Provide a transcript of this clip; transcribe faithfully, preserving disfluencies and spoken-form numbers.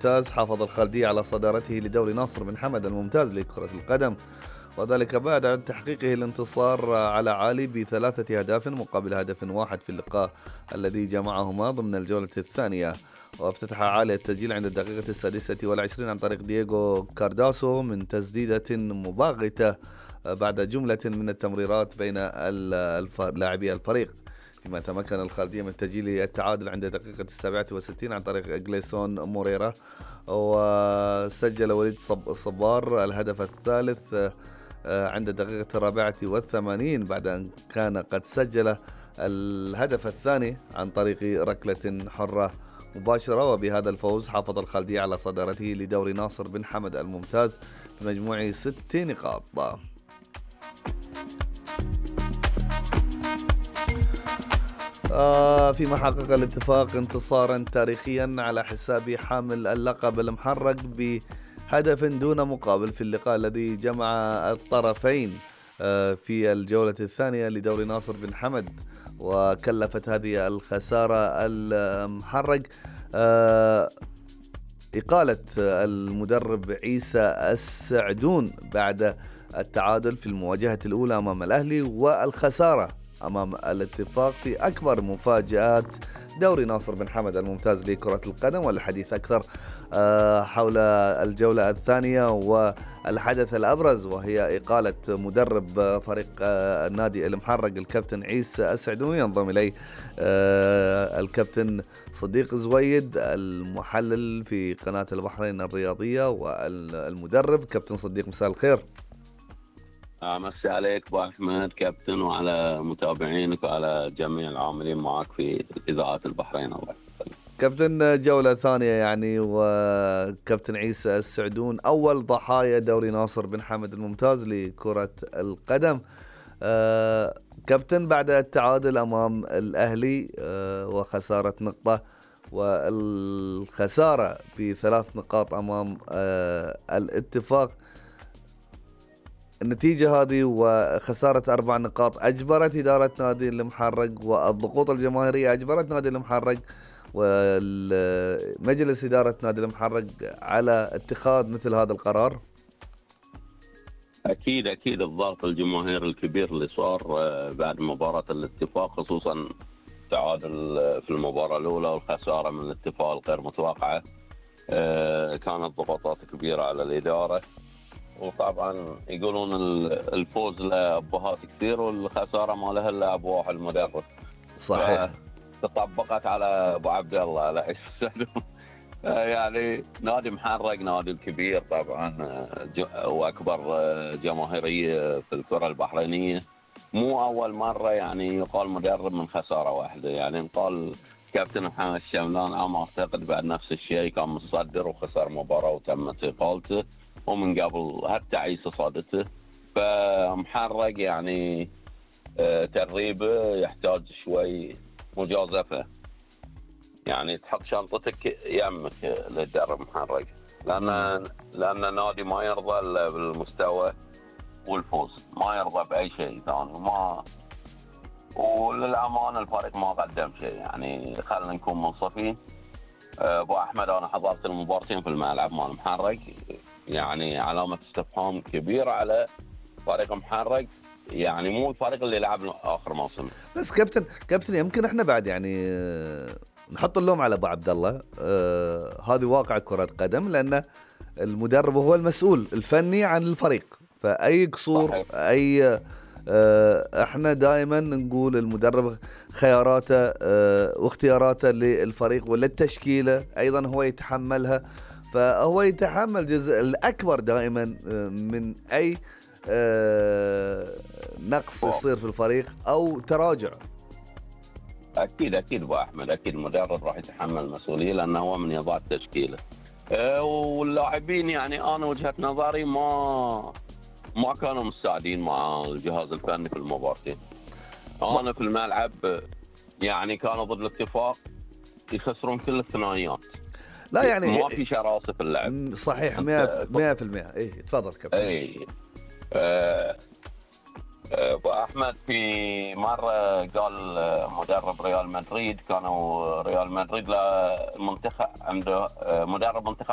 الممتاز حافظ الخالدي على صدارته لدوري ناصر بن حمد الممتاز لكرة القدم، وذلك بعد تحقيقه الانتصار على عالي بثلاثة أهداف مقابل هدف واحد في اللقاء الذي جمعهما ضمن الجولة الثانية. وافتتح عالي التسجيل عند الدقيقة السادسة والعشرين عن طريق دييغو كارداسو من تسديدة مباغتة بعد جملة من التمريرات بين لاعبي الفريق، فيما تمكن الخالدية من تسجيل التعادل عند الدقيقة السابعة والستين عن طريق جليسون موريرا، وسجل وليد صبار الهدف الثالث عند الدقيقة الرابعة والثمانين بعد أن كان قد سجل الهدف الثاني عن طريق ركلة حرة مباشرة. وبهذا الفوز حافظ الخالدية على صدارته لدوري ناصر بن حمد الممتاز بمجموع ست نقاط. آه فيما حقق الاتفاق انتصارا تاريخيا على حساب حامل اللقب المحرق بهدف دون مقابل في اللقاء الذي جمع الطرفين آه في الجولة الثانية لدوري ناصر بن حمد، وكلفت هذه الخسارة المحرق آه إقالة المدرب عيسى السعدون بعد التعادل في المواجهة الأولى أمام الأهلي والخسارة أمام الاتفاق في أكبر مفاجآت دوري ناصر بن حمد الممتاز لكرة القدم. والحديث أكثر حول الجولة الثانية والحدث الأبرز وهي إقالة مدرب فريق النادي المحرق الكابتن عيسى السعدون. ينضم إلي الكابتن صديق زويد المحلل في قناة البحرين الرياضية والمدرب. كابتن صديق مساء الخير. أمسي عليك أبو أحمد كابتن وعلى متابعينك وعلى جميع العاملين معك في إذاعة البحرين. الله كابتن، جولة ثانية يعني وكابتن عيسى السعدون أول ضحايا دوري ناصر بن حمد الممتاز لكرة القدم. آه كابتن، بعد التعادل أمام الأهلي آه وخسارة نقطة والخسارة بثلاث نقاط أمام آه الاتفاق، النتيجة هذه وخسارة أربع نقاط أجبرت إدارة نادي المحرق والضغوط الجماهيرية أجبرت نادي المحرق ومجلس إدارة نادي المحرق على اتخاذ مثل هذا القرار. أكيد أكيد الضغط الجماهيري الكبير اللي صار بعد مباراة الاتفاق، خصوصا تعادل في المباراة الأولى والخسارة من الاتفاق الغير متوقعة، كانت ضغوطات كبيرة على الإدارة. وطبعا يقولون الفوز له أبهات كثير والخسارة ما لها إلا أبو واحد المدرب. صحيح. تطبقت على أبو عبد الله على يعني نادي محرق نادي الكبير طبعا وأكبر جماهيرية في الكرة البحرينية. مو أول مرة يعني يقال مدرب من خسارة واحدة، يعني قال كابتن محمد الشملان عام أعتقد بعد نفس الشيء كان متصدر وخسر مباراة وتمت إقالته، ومن قبل حتى عيسى صادته. فمحرق يعني تدريبه يحتاج شوي مجازفة، يعني تحط شنطتك يمك للدرب محرق، لأن لأن نادي ما يرضى إلا بالمستوى والفوز، ما يرضى بأي شيء ثاني. ما وللأمانة الفريق ما قدم شيء، يعني خلينا نكون منصفين. أبو أحمد أنا حضرت المباراتين في الملعب مال محرق، يعني علامة استفهام كبيرة على فريق محرق، يعني مو الفريق اللي لعب آخر موسم. بس كابتن كابتن يمكن احنا بعد يعني نحط اللوم على ابو عبد الله، آه هذه واقع كرة قدم، لأن المدرب هو المسؤول الفني عن الفريق، فأي قصور صحيح. أي آه احنا دائما نقول المدرب خياراته آه واختياراته للفريق ولا التشكيلة أيضا هو يتحملها، فهو يتحمل الجزء الأكبر دائما من أي آه نقص يصير في الفريق أو تراجع. أكيد أكيد أبو أحمد، أكيد المدرب راح يتحمل المسؤولية لأنه هو من يضع التشكيلة. أه واللاعبين يعني أنا وجهة نظري ما ما كانوا مساعدين مع الجهاز الفني في المباراتين. أنا في الملعب يعني كانوا ضد الاتفاق يخسرون كل الثنائيات. لا يعني ما في شراسة في اللعب. صحيح مئة بالمئة. إيه تفضل كابتن. إيه أه أبو أحمد في مرة قال مدرب ريال مدريد، كانوا ريال مدريد له المنتخب عنده مدرب منتخب